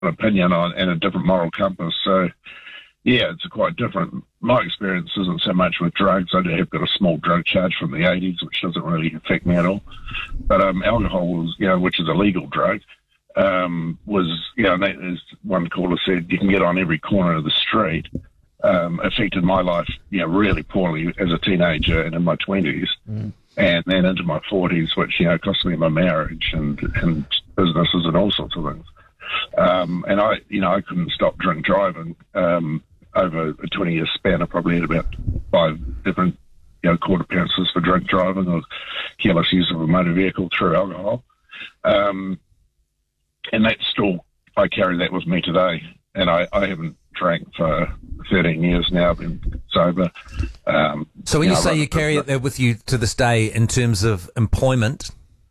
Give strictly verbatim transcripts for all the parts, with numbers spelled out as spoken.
opinion on and a different moral compass. So, yeah, it's quite different. My experience isn't so much with drugs. I have got a small drug charge from the eighties, which doesn't really affect me at all. But um, alcohol was, you know, which is a legal drug, um, was, you know, as one caller said, you can get on every corner of the street. Um, affected my life, you know, really poorly as a teenager and in my twenties, mm. and then into my forties, which, you know, cost me my marriage and, and businesses and all sorts of things. Um, and I, you know, I couldn't stop drink driving. Um, over a twenty-year span, I probably had about five different, you know, court appearances for drink driving or careless use of a motor vehicle through alcohol. Um, and that's still, I carry that with me today. And I, I haven't drank for thirteen years now, I've been sober. Um, so when you, you know, say you carry it there with you to this day in terms of employment?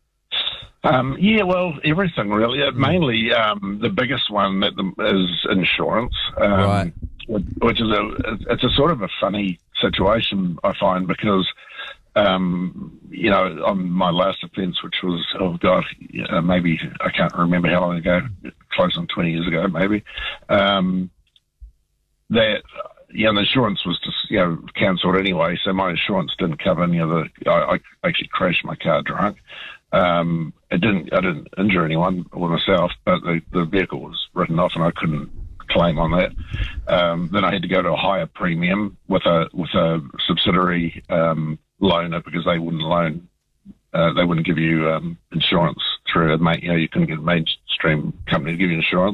Um, yeah, well, everything really. Uh, mainly um, the biggest one that the, is insurance. Um, right. Which is a, it's a sort of a funny situation, I find, because, um, you know, on my last offence, which was, oh God, uh, maybe, I can't remember how long ago, close on twenty years ago, maybe, um, that, you know, the insurance was just, you know, cancelled anyway, so my insurance didn't cover any of the, I, I actually crashed my car drunk. Um, it didn't, I didn't injure anyone or myself, but the, the vehicle was written off and I couldn't claim on that. Um, then I had to go to a higher premium with a with a subsidiary um, loaner because they wouldn't loan, uh, they wouldn't give you um, insurance through a main, you know, you couldn't get a mainstream company to give you insurance.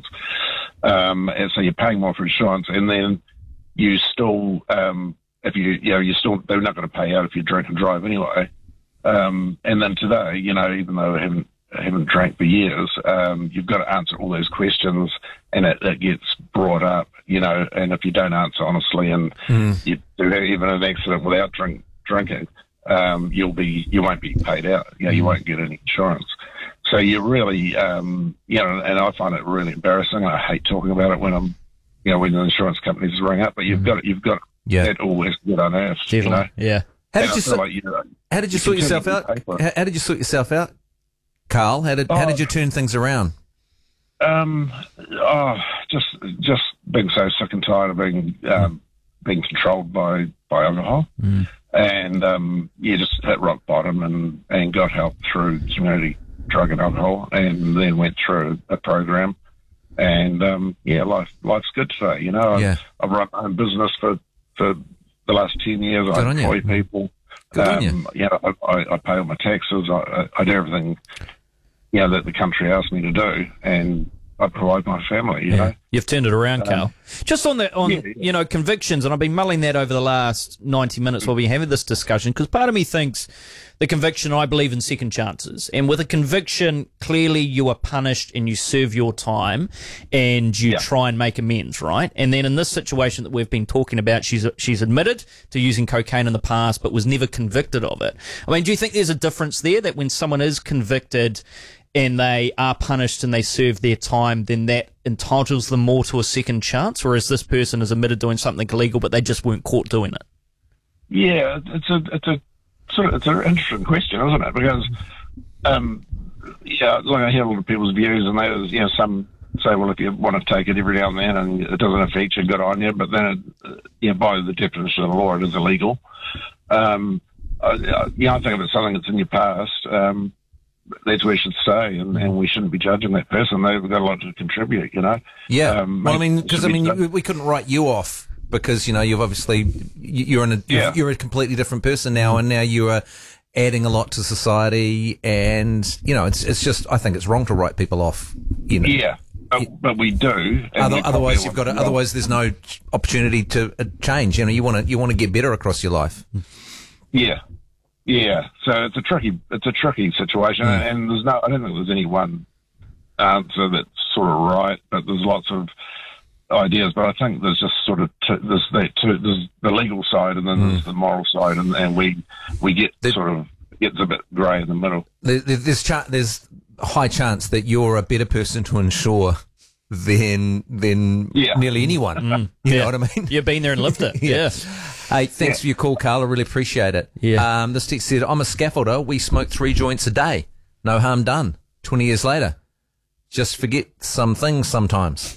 Um, and so you're paying more for insurance, and then you still, um, if you, you know, you still, they're not going to pay out if you drink and drive anyway. Um, and then today, you know, even though I haven't I haven't drank for years, um, you've got to answer all those questions, and it, it gets brought up, you know, and if you don't answer honestly and mm. you do even an accident without drink, drinking, um, you'll be, you won't be paid out, you know, you won't get any insurance. So you really, um, you know, and I find it really embarrassing. I hate talking about it when I'm, you know, when the insurance companies ring up, but you've mm. got, you've got, yeah. that always get unearthed, you know. Yeah. How did you, so, like, you know, how did you, you sort yourself out? How, how did you sort yourself out? Carl, how did, oh, how did you turn things around? Um, oh, just just being so sick and tired of being um, being controlled by, by alcohol. Mm. And, um, yeah, just hit rock bottom and, and got help through community drug and alcohol, and then went through a program. And, um, yeah, life life's good today, you know. Yeah. I've, I've run my own business for, for the last ten years. Good I employ you. people. Good um, on you. Yeah, I, I, I pay all my taxes. I, I, I do everything, you know, that the country asks me to do, and I provide my family, you yeah. know. You've turned it around, um, Carl. Just on the, on, yeah, yeah. you know, convictions, and I've been mulling that over the last ninety minutes while we're having this discussion, because part of me thinks the conviction, I believe in second chances. And with a conviction, clearly you are punished and you serve your time and you yeah. try and make amends, right? And then in this situation that we've been talking about, she's she's admitted to using cocaine in the past, but was never convicted of it. I mean, do you think there's a difference there, that when someone is convicted and they are punished and they serve their time, then that entitles them more to a second chance? Or is this person is admitted doing something illegal, but they just weren't caught doing it? Yeah, it's a it's a sort of it's an interesting question, isn't it? Because um, yeah, like I hear a lot of people's views, and they, you know, some say, well, if you want to take it every now and then and it doesn't affect you, good on you. But then, it, you know, by the definition of the law, it is illegal. Um, I, I, you know, I think if it's something that's in your past, um, that's where it should stay, and, and we shouldn't be judging that person. They've got a lot to contribute, you know. Yeah. Um, well, I mean, because I mean, you, we couldn't write you off because, you know, you've obviously you're in a yeah. you're a completely different person now, and now you are adding a lot to society, and you know, it's it's just I think it's wrong to write people off. You know. Yeah. But, but we do. Other, otherwise, you've got to, otherwise there's no opportunity to uh, change. You know, you want to you want to get better across your life. Yeah. Yeah, so it's a tricky, it's a tricky situation, mm. and there's no, I don't think there's any one answer that's sort of right, but there's lots of ideas. But I think there's just sort of t- there's that two, there's the legal side, and then mm. there's the moral side, and, and we we get the, sort of gets a bit grey in the middle. There, there's cha- there's a high chance that you're a better person to insure than than yeah. nearly anyone. Mm. You yeah. know what I mean? You've been there and lived it. yeah. yeah. Hey, thanks yeah. for your call, Carl. I really appreciate it. Yeah. Um, this text said, I'm a scaffolder. We smoke three joints a day. No harm done. twenty years later. just forget some things sometimes.